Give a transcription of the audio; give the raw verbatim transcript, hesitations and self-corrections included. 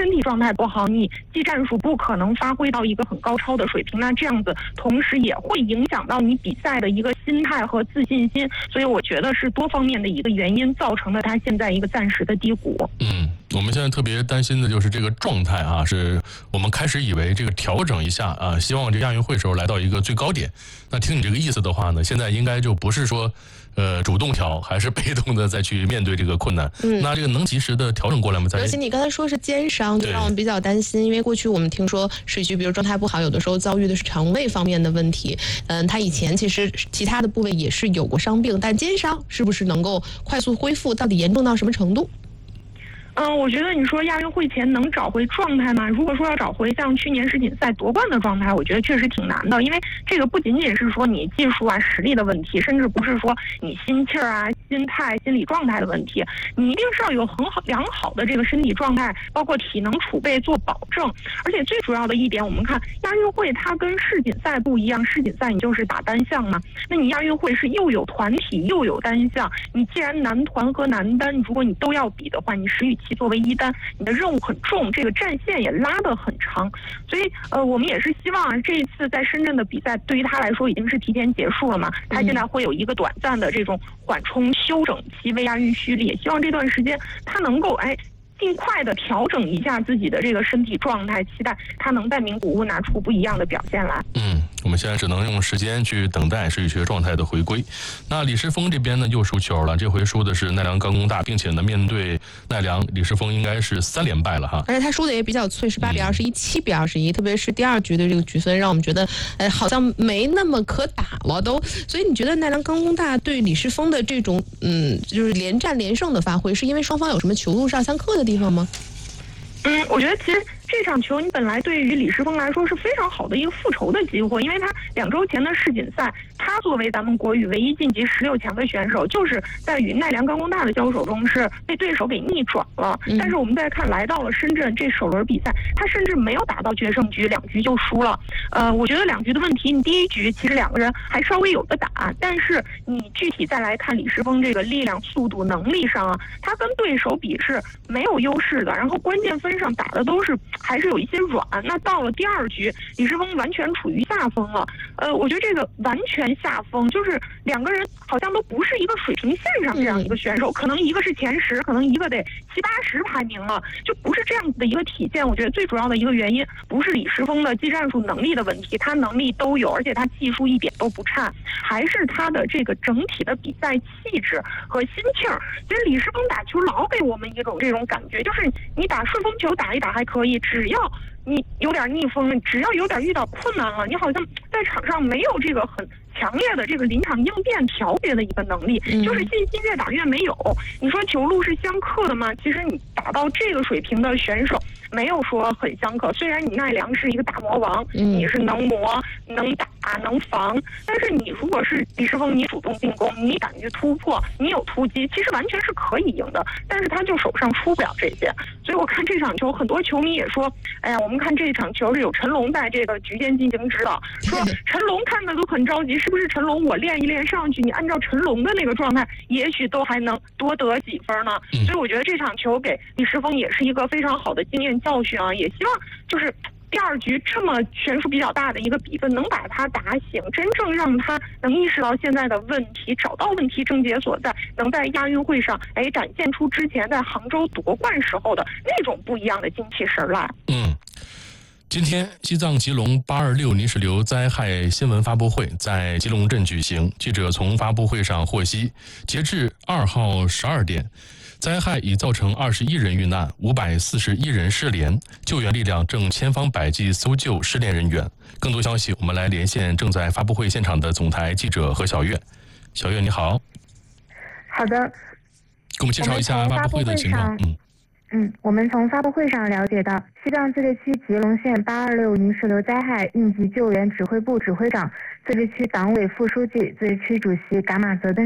身体状态不好，你技战术不可能发挥到一个很高超的水平，那这样子同时也会影响到你比赛的一个心态和自信心，所以我觉得是多方面的一个原因造成了他现在一个暂时的低谷。 嗯，我们现在特别担心的就是这个状态啊，是我们开始以为这个调整一下啊，希望这亚运会时候来到一个最高点。那听你这个意思的话呢，现在应该就不是说呃主动调，还是被动的再去面对这个困难。嗯，那这个能及时的调整过来吗？ 尤其你刚才说是肩伤，就让我们比较担心，因为过去我们听说水局比如状态不好，有的时候遭遇的是肠胃方面的问题。嗯，他以前其实其他的部位也是有过伤病，但肩伤是不是能够快速恢复？到底严重到什么程度？ 嗯，我觉得你说亚运会前能找回状态吗？如果说要找回像去年世锦赛夺冠的状态，我觉得确实挺难的，因为这个不仅仅是说你技术啊、实力的问题，甚至不是说你心气儿啊、心态、心理状态的问题，你一定是要有很好、良好的这个身体状态，包括体能储备做保证。而且最主要的一点，我们看亚运会它跟世锦赛不一样，世锦赛你就是打单项嘛，那你亚运会是又有团体又有单项，你既然男团和男单，如果你都要比的话，你十与其作为一单，你的任务很重，这个战线也拉得很长，所以呃，我们也是希望啊，这一次在深圳的比赛对于他来说已经是提前结束了嘛，他现在会有一个短暂的这种缓冲休整期，为亚运蓄力，也希望这段时间他能够哎。尽快的调整一下自己的这个身体状态，期待他能在名古屋拿出不一样的表现来。 嗯，我们现在只能用时间去等待水学状态的回归。那李诗沣这边呢又输球了，这回输的是奈良钢工大，并且呢面对奈良，李诗沣应该是三连败了哈。 而且他输的也比较脆，是八比二十一、七比二十一，特别是第二局的这个局分，让我们觉得，哎，好像没那么可打了都。所以你觉得奈良钢工大对李诗沣的这种嗯，就是连战连胜的发挥，是因为双方有什么球路上相克的地方吗？ 嗯，我觉得其实这场球你本来对于李诗沣来说是非常好的一个复仇的机会，因为他两周前的世锦赛，他作为咱们国羽唯一晋级十六强的选手，就是在与奈良钢工大的交手中是被对手给逆转了。嗯、但是我们再看来到了深圳这首轮比赛，他甚至没有打到决胜局，两局就输了。呃，我觉得两局的问题，你第一局其实两个人还稍微有的打，但是你具体再来看李诗沣这个力量、速度、能力上啊，他跟对手比是没有优势的，然后关键分上打的都是还是有一些软。那到了第二局，李诗沣完全处于下风了。呃，我觉得这个完全下风，就是两个人好像都不是一个水平线上这样一个选手，可能一个是前十，可能一个得七八十排名了，就不是这样子的一个体现。我觉得最主要的一个原因不是李诗沣的技战术能力的问题，他能力都有，而且他技术一点都不差，还是他的这个整体的比赛气质和心气儿。其实李诗沣打球老给我们一种这种感觉，就是你打顺风球打一打还可以，只要你有点逆风，只要有点遇到困难了，你好像在场上没有这个很强烈的这个临场应变调节的一个能力，就是信心越打越没有。你说球路是相克的吗？其实你打到这个水平的选手没有说很相克，虽然你奈良是一个大魔王，你是能磨能打能防，但是你如果是李诗沣，你主动进攻，你敢于突破，你有突击，其实完全是可以赢的，但是他就手上出不了这些。所以我看这场球，很多球迷也说，哎呀，我们看这场球是有陈龙在这个局间进行指导，说陈龙看的都很着急，是不是陈龙我练一练上去，你按照陈龙的那个状态，也许都还能多得几分呢。所以我觉得这场球给李诗沣也是一个非常好的经验教训啊，也希望就是第二局这么悬殊比较大的一个比分，能把他打醒，真正让他能意识到现在的问题，找到问题症结所在，能在亚运会上哎展现出之前在杭州夺冠时候的那种不一样的精气神来。 嗯。今天，西藏吉隆八二六泥石流灾害新闻发布会在吉隆镇举行。记者从发布会上获悉，截至二号十二点，灾害已造成二十一人遇难，五百四十一人失联，救援力量正千方百计搜救失联人员。更多消息，我们来连线正在发布会现场的总台记者何小月。小月，你好。 好的， 给我们介绍一下发布会的情况。嗯。 嗯，我们从发布会上了解到，西藏自治区吉隆县八二六泥石流灾害应急救援指挥部指挥长、自治区党委副书记、自治区主席噶玛泽登